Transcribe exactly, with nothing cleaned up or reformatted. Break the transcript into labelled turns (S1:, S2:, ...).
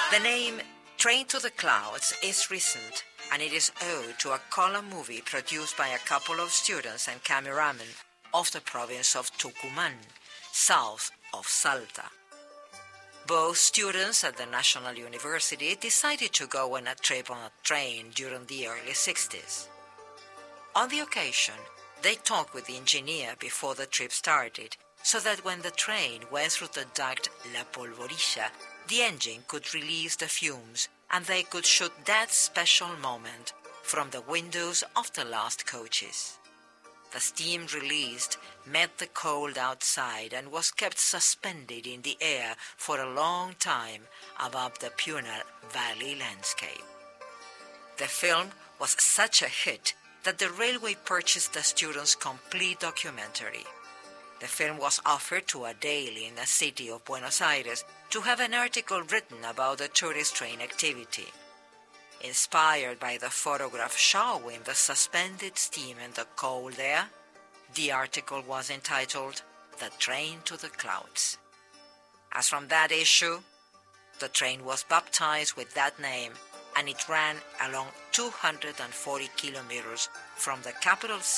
S1: The name Train to the Clouds is recent, and it is owed to a color movie produced by a couple of students and cameramen of the province of Tucumán, south of Salta. Both students at the National University decided to go on a trip on a train during the early sixties. On the occasion, they talked with the engineer before the trip started, so that when the train went through the duct La Polvorilla, the engine could release the fumes and they could shoot that special moment from the windows of the last coaches. The steam released met the cold outside and was kept suspended in the air for a long time above the Punar Valley landscape. The film was such a hit that the railway purchased the students' complete documentary. The film was offered to a daily in the city of Buenos Aires to have an article written about the tourist train activity. Inspired by the photograph showing the suspended steam and the cold air, the article was entitled The Train to the Clouds. As from that issue, the train was baptized with that name, and it ran along two hundred forty kilometers from the capital city